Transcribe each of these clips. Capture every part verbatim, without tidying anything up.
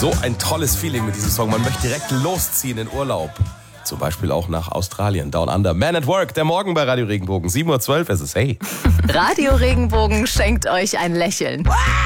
So ein tolles Feeling mit diesem Song. Man möchte direkt losziehen in Urlaub. Zum Beispiel auch nach Australien, Down Under. Man at Work, der Morgen bei Radio Regenbogen. sieben Uhr zwölf, es ist hey. Radio Regenbogen schenkt euch ein Lächeln.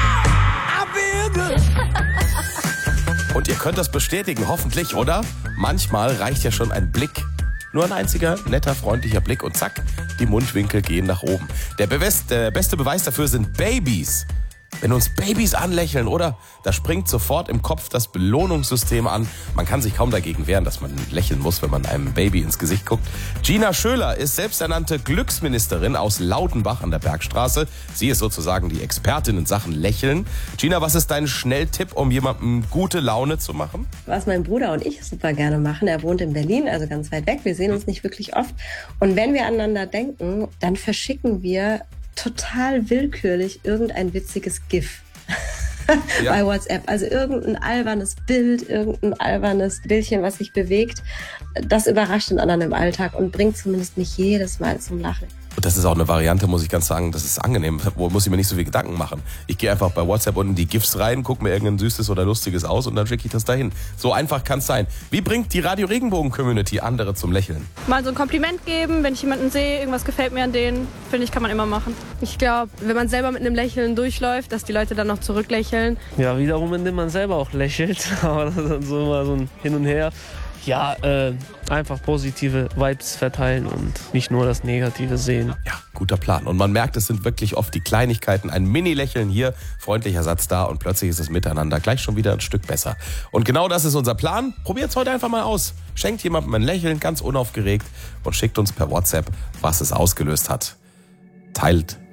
Und ihr könnt das bestätigen, hoffentlich, oder? Manchmal reicht ja schon ein Blick. Nur ein einziger, netter, freundlicher Blick und zack, die Mundwinkel gehen nach oben. Der, Beweis, der beste Beweis dafür sind Babys. Wenn uns Babys anlächeln, oder? Da springt sofort im Kopf das Belohnungssystem an. Man kann sich kaum dagegen wehren, dass man lächeln muss, wenn man einem Baby ins Gesicht guckt. Gina Schöler ist selbsternannte Glücksministerin aus Lautenbach an der Bergstraße. Sie ist sozusagen die Expertin in Sachen Lächeln. Gina, was ist dein Schnelltipp, um jemandem gute Laune zu machen? Was mein Bruder und ich super gerne machen, er wohnt in Berlin, also ganz weit weg. Wir sehen uns nicht wirklich oft. Und wenn wir aneinander denken, dann verschicken wir total willkürlich irgendein witziges GIF ja. bei WhatsApp. Also irgendein albernes Bild, irgendein albernes Bildchen, was sich bewegt. Das überrascht den anderen im Alltag und bringt zumindest mich jedes Mal zum Lachen. Und das ist auch eine Variante, muss ich ganz sagen, das ist angenehm. Wo muss ich mir nicht so viel Gedanken machen. Ich gehe einfach bei WhatsApp unten die GIFs rein, gucke mir irgendein Süßes oder Lustiges aus und dann schicke ich das dahin. So einfach kann es sein. Wie bringt die Radio Regenbogen Community andere zum Lächeln? Mal so ein Kompliment geben, wenn ich jemanden sehe, irgendwas gefällt mir an denen, finde ich, kann man immer machen. Ich glaube, wenn man selber mit einem Lächeln durchläuft, dass die Leute dann noch zurücklächeln. Ja, wiederum, indem man selber auch lächelt, aber das ist dann so immer so ein Hin und Her. Ja, äh, einfach positive Vibes verteilen und nicht nur das Negative sehen. Ja, guter Plan. Und man merkt, es sind wirklich oft die Kleinigkeiten. Ein Mini-Lächeln hier, freundlicher Satz da und plötzlich ist das Miteinander gleich schon wieder ein Stück besser. Und genau das ist unser Plan. Probiert's heute einfach mal aus. Schenkt jemandem ein Lächeln, ganz unaufgeregt und schickt uns per WhatsApp, was es ausgelöst hat. Teilt